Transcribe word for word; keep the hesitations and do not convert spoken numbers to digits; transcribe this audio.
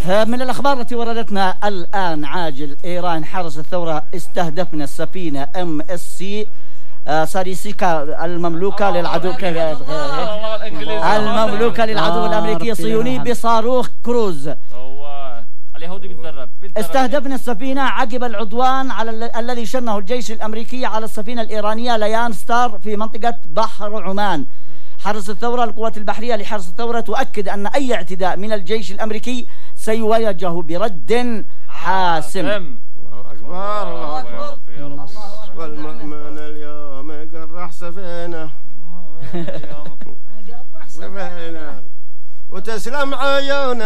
من الأخبار التي وردتنا الآن عاجل، إيران حرس الثورة استهدفنا السفينة ام اس سي ساريسيكا المملوكة للعدو المملوكة للعدو الأمريكي الصهيوني بصاروخ كروز. اليهودي بيتدرب. استهدفنا السفينة عقب العدوان على ال... الذي شنه الجيش الأمريكي على السفينة الإيرانية ليان ستار في منطقة بحر عمان. حرس الثورة القوات البحرية لحرس الثورة تؤكد أن أي اعتداء من الجيش الأمريكي سيواجه برد حاسم. الله أكبر الله أكبر يا رب. والمؤمن اليوم يقرح سفينة سفينة وتسلم عيونه.